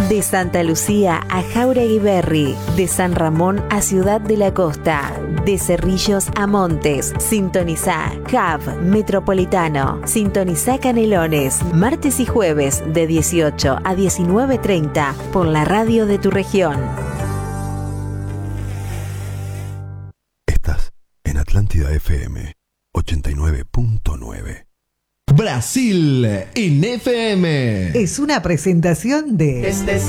De Santa Lucía a Jáuregui Berry, de San Ramón a Ciudad de la Costa, de Cerrillos a Montes. Sintonizá Hub Metropolitano. Sintonizá Canelones, martes y jueves de 18 a 19:30 por la radio de tu región. Estás en Atlántida FM 89.9. Brasil en FM. Es una presentación de